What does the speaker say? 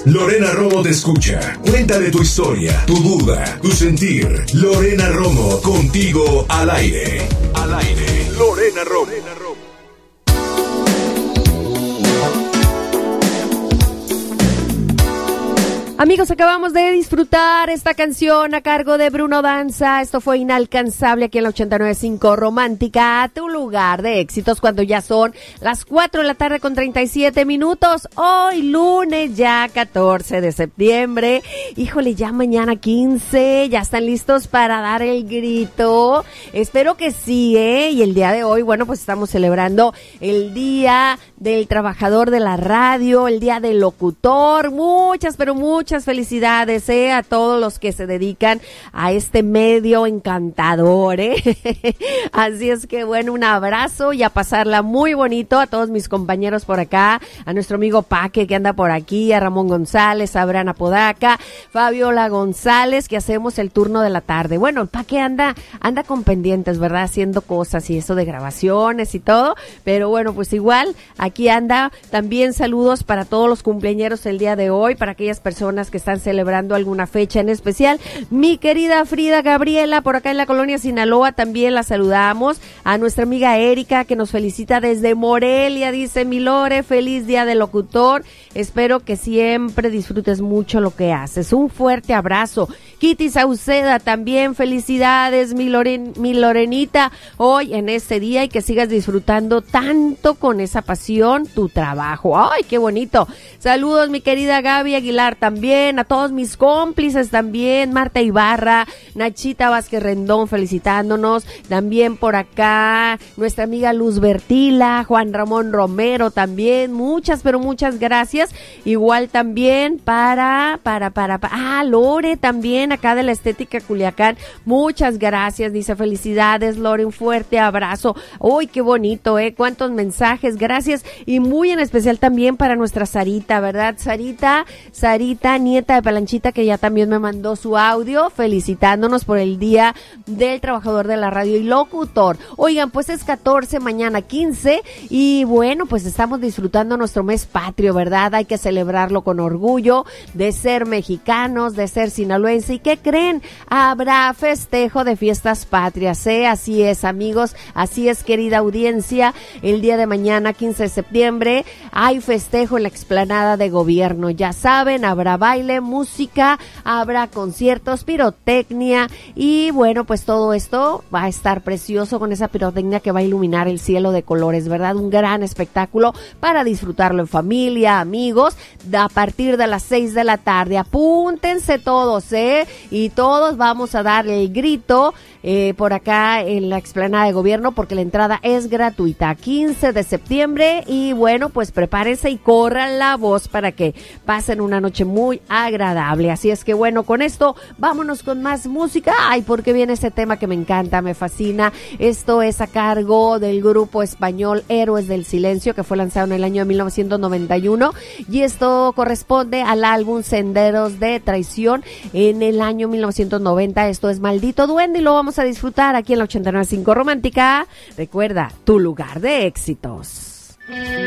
Lorena Romo te escucha. Cuéntale tu historia, tu duda, tu sentir. Lorena Romo, contigo al aire. Al aire. Lorena Romo. Amigos, acabamos de disfrutar esta canción a cargo de Bruno Danza. Esto fue Inalcanzable aquí en la 89.5 Romántica, tu lugar de éxitos, cuando ya son las 4 de la tarde con 37 minutos. Hoy lunes ya 14 de septiembre. Híjole, ya mañana 15. ¿Ya están listos para dar el grito? Espero que sí, ¿eh? Y el día de hoy, bueno, pues estamos celebrando el Día del Trabajador de la Radio, el Día del Locutor. Muchas felicidades, a todos los que se dedican a este medio encantador, Así es que, bueno, un abrazo y a pasarla muy bonito a todos mis compañeros por acá, a nuestro amigo Paque que anda por aquí, a Ramón González, a Abraham Apodaca, Fabiola González, que hacemos el turno de la tarde. Bueno, el Paque anda con pendientes, ¿verdad? Haciendo cosas y eso de grabaciones y todo, pero bueno, pues igual, aquí anda. También saludos para todos los cumpleañeros el día de hoy, para aquellas personas que están celebrando alguna fecha en especial. Mi querida Frida Gabriela, por acá en la colonia Sinaloa, también la saludamos. A nuestra amiga Erika, que nos felicita desde Morelia, dice: mi Lore, feliz Día del Locutor. Espero que siempre disfrutes mucho lo que haces. Un fuerte abrazo. Kitty Sauceda, también felicidades, mi Lorenita, hoy en este día, y que sigas disfrutando tanto con esa pasión tu trabajo. ¡Ay, qué bonito! Saludos, mi querida Gaby Aguilar, también, a todos mis cómplices también, Marta Ibarra, Nachita Vázquez Rendón felicitándonos, también por acá, nuestra amiga Luz Bertila, Juan Ramón Romero también, muchas gracias. Igual también para Lore también, acá de la Estética Culiacán, muchas gracias, dice: felicidades, Lore, un fuerte abrazo. Uy, qué bonito, cuántos mensajes, gracias. Y muy en especial también para nuestra Sarita, ¿verdad? Sarita, nieta de Palanchita, que ya también me mandó su audio felicitándonos por el Día del Trabajador de la Radio y Locutor. Oigan, pues es 14, mañana 15, y bueno, pues estamos disfrutando nuestro mes patrio, ¿verdad? Hay que celebrarlo con orgullo de ser mexicanos, de ser sinaloense. ¿Y qué creen? Habrá festejo de fiestas patrias, Así es, amigos, así es, querida audiencia. El día de mañana, 15 de septiembre, hay festejo en la explanada de gobierno. Ya saben, habrá baile, música, habrá conciertos, pirotecnia, y bueno, pues todo esto va a estar precioso con esa pirotecnia que va a iluminar el cielo de colores, ¿verdad? Un gran espectáculo para disfrutarlo en familia, amigos, a partir de las 6 de la tarde. Apúntense todos, y todos vamos a dar el grito por acá en la explanada de gobierno, porque la entrada es gratuita, 15 de septiembre, y bueno, pues prepárense y corran la voz para que pasen una noche muy agradable. Así es que bueno, con esto vámonos con más música. Ay, porque viene ese tema que me encanta, me fascina. Esto es a cargo del grupo español Héroes del Silencio, que fue lanzado en el año de 1991, y esto corresponde al álbum Senderos de Traición en el año 1990. Esto es Maldito Duende, y lo vamos a disfrutar aquí en la 89.5 Romántica. Recuerda, tu lugar de éxitos.